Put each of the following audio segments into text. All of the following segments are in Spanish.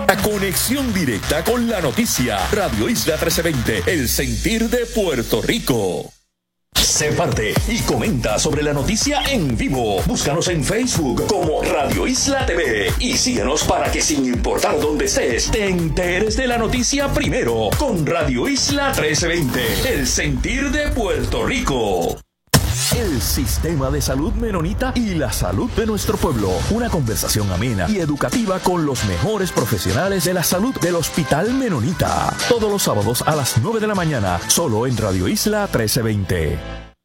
La conexión directa con la noticia. Radio Isla 1320, el sentir de Puerto Rico. Sé parte y comenta sobre la noticia en vivo. Búscanos en Facebook como Radio Isla TV y síguenos para que sin importar dónde estés, te enteres de la noticia primero con Radio Isla 1320, el sentir de Puerto Rico. El sistema de salud menonita y la salud de nuestro pueblo. Una conversación amena y educativa con los mejores profesionales de la salud del Hospital Menonita. Todos los sábados a las 9 de la mañana, solo en Radio Isla 1320.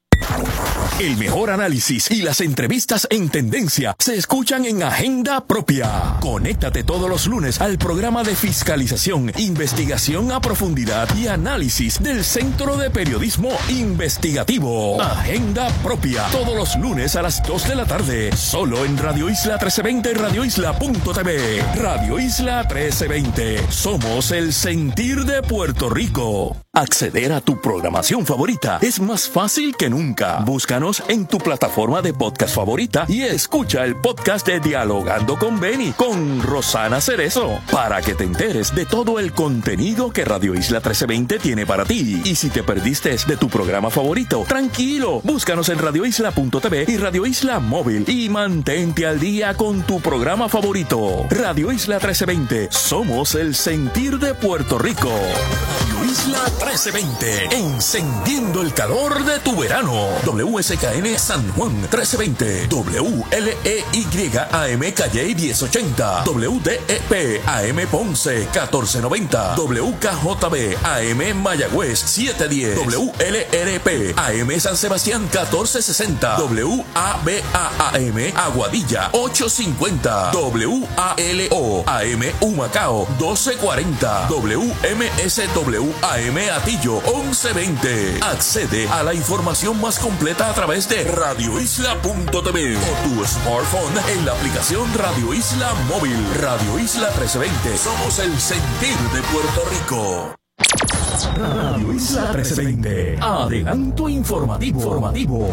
El mejor análisis y las entrevistas en tendencia se escuchan en Agenda Propia. Conéctate todos los lunes al programa de fiscalización, investigación a profundidad y análisis del Centro de Periodismo Investigativo. Agenda Propia, todos los lunes a las 2 de la tarde, solo en Radio Isla 1320 y radioisla.tv. Radio Isla 1320, somos el sentir de Puerto Rico. Acceder a tu programación favorita es más fácil que nunca. Búscanos en tu plataforma de podcast favorita y escucha el podcast de Dialogando con Beni con Rosana Cerezo para que te enteres de todo el contenido que Radio Isla 1320 tiene para ti. Y si te perdiste de tu programa favorito, tranquilo, búscanos en radioisla.tv y Radio Isla Móvil y mantente al día con tu programa favorito. Radio Isla 1320, somos el sentir de Puerto Rico. Radio Isla 1320, encendiendo el calor de tu verano. WSKN San Juan 1320, WLEYAM Calle 1080, WDEP AM Ponce 1490, WKJB AM Mayagüez 710, WLRP AM San Sebastián 1460, WABAAM Aguadilla 850, WALO AM Humacao 1240, WMSW AM Atillo 1120. Accede a la información más completa a través de radioisla.tv o tu smartphone en la aplicación Radio Isla Móvil. Radio Isla 1320, somos el sentir de Puerto Rico. Radio Isla 1320, adelanto informativo.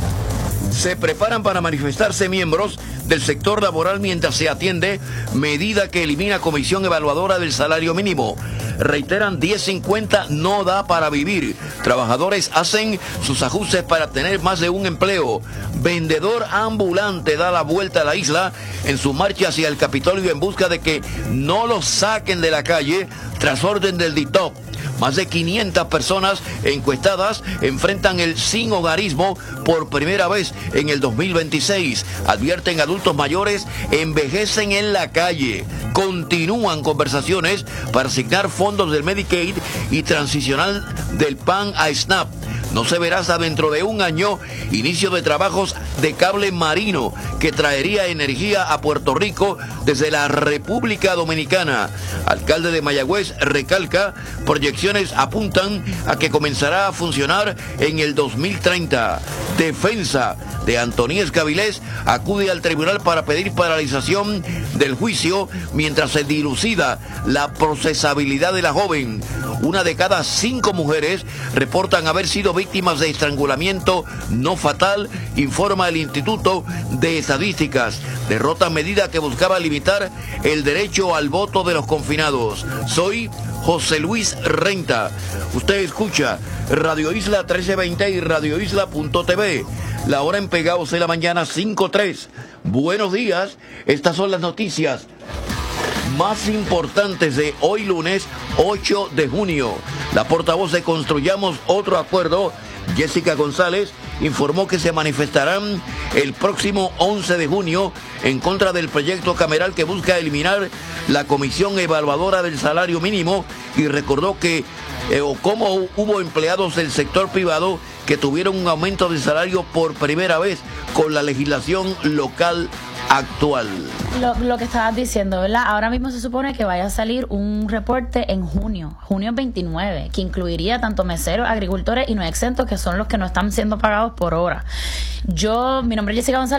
Se preparan para manifestarse miembros del sector laboral mientras se atiende medida que elimina Comisión Evaluadora del Salario Mínimo. Reiteran, 10.50 no da para vivir. Trabajadores hacen sus ajustes para tener más de un empleo. Vendedor ambulante da la vuelta a la isla en su marcha hacia el Capitolio en busca de que no los saquen de la calle tras orden del DITOP. Más de 500 personas encuestadas enfrentan el sin hogarismo por primera vez en el 2026. Advierten, adultos mayores envejecen en la calle. Continúan conversaciones para asignar fondos del Medicaid y transicional del PAN a SNAP. No se verá hasta dentro de un año inicio de trabajos de cable marino que traería energía a Puerto Rico desde la República Dominicana. Alcalde de Mayagüez recalca, proyecciones apuntan a que comenzará a funcionar en el 2030. Defensa de Antoníez Gavilés acude al tribunal para pedir paralización del juicio mientras se dilucida la procesabilidad de la joven. Una de cada 5 mujeres reportan haber sido víctimas de estrangulamiento no fatal, informa el Instituto de Estadísticas. Derrota medida que buscaba limitar el derecho al voto de los confinados. Soy José Luis Renta. Usted escucha Radio Isla 1320 y radioisla.tv. La hora en Pegados de la mañana 5:03. Buenos días, estas son las noticias más importantes de hoy lunes 8 de junio. La portavoz de Construyamos Otro Acuerdo, Jessica González, informó que se manifestarán el próximo 11 de junio en contra del proyecto cameral que busca eliminar la Comisión Evaluadora del Salario Mínimo y recordó que cómo hubo empleados del sector privado que tuvieron un aumento de salario por primera vez con la legislación local actual. Lo que estabas diciendo, ¿verdad? Ahora mismo se supone que vaya a salir un reporte en junio 29, que incluiría tanto meseros, agricultores y no exentos, que son los que no están siendo pagados por hora. Mi nombre es Jessica González.